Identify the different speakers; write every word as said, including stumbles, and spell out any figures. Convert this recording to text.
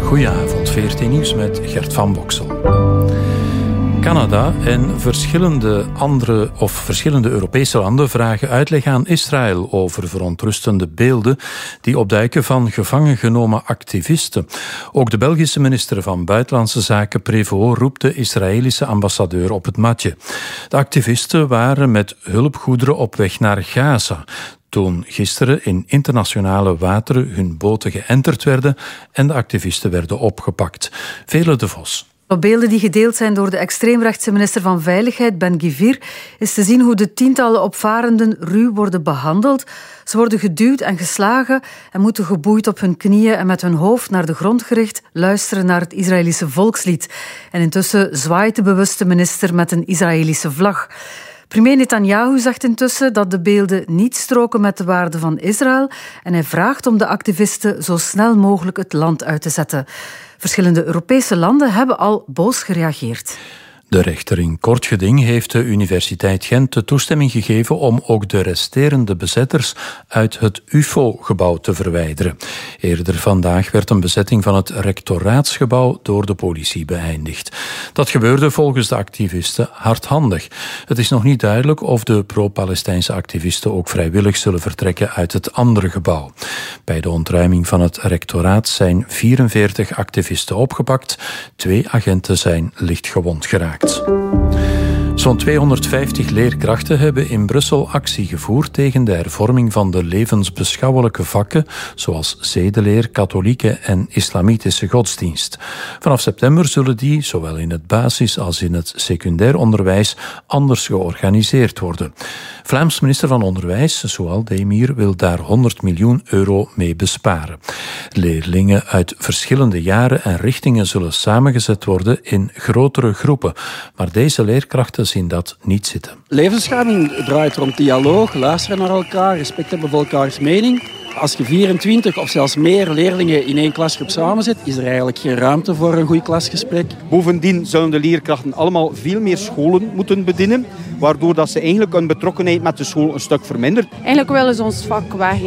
Speaker 1: Goedenavond, V R T Nieuws met Gert van Boksel. Canada en verschillende andere of verschillende Europese landen vragen uitleg aan Israël over verontrustende beelden die opduiken van gevangen genomen activisten. Ook de Belgische minister van Buitenlandse Zaken Prévost roept de Israëlische ambassadeur op het matje. De activisten waren met hulpgoederen op weg naar Gaza toen gisteren in internationale wateren hun boten geënterd werden en de activisten werden opgepakt. Vele de Vos.
Speaker 2: Op beelden die gedeeld zijn door de extreemrechtse minister van Veiligheid, Ben-Gvir, is te zien hoe de tientallen opvarenden ruw worden behandeld. Ze worden geduwd en geslagen en moeten geboeid op hun knieën en met hun hoofd naar de grond gericht luisteren naar het Israëlische volkslied. En intussen zwaait de bewuste minister met een Israëlische vlag. Premier Netanyahu zegt intussen dat de beelden niet stroken met de waarden van Israël en hij vraagt om de activisten zo snel mogelijk het land uit te zetten. Verschillende Europese landen hebben al boos gereageerd.
Speaker 1: De rechter in kort geding heeft de Universiteit Gent de toestemming gegeven om ook de resterende bezetters uit het U F O-gebouw te verwijderen. Eerder vandaag werd een bezetting van het rectoraatsgebouw door de politie beëindigd. Dat gebeurde volgens de activisten hardhandig. Het is nog niet duidelijk of de pro-Palestijnse activisten ook vrijwillig zullen vertrekken uit het andere gebouw. Bij de ontruiming van het rectoraat zijn vierenveertig activisten opgepakt. Twee agenten zijn licht gewond geraakt. Zo'n tweehonderdvijftig leerkrachten hebben in Brussel actie gevoerd tegen de hervorming van de levensbeschouwelijke vakken, zoals zedeleer, katholieke en islamitische godsdienst. Vanaf september zullen die, zowel in het basis- als in het secundair onderwijs, anders georganiseerd worden. Vlaams minister van Onderwijs, Zoal Demir, wil daar honderd miljoen euro mee besparen. Leerlingen uit verschillende jaren en richtingen zullen samengezet worden in grotere groepen, maar deze leerkrachten zien dat niet zitten.
Speaker 3: Levensbeschouwing draait rond dialoog, luisteren naar elkaar, respect hebben voor elkaars mening. Als je vierentwintig of zelfs meer leerlingen in één klasgroep samenzet, is er eigenlijk geen ruimte voor een goed klasgesprek.
Speaker 4: Bovendien zullen de leerkrachten allemaal veel meer scholen moeten bedienen, waardoor dat ze eigenlijk hun betrokkenheid met de school een stuk vermindert.
Speaker 5: Eigenlijk willen ze ons vak weg.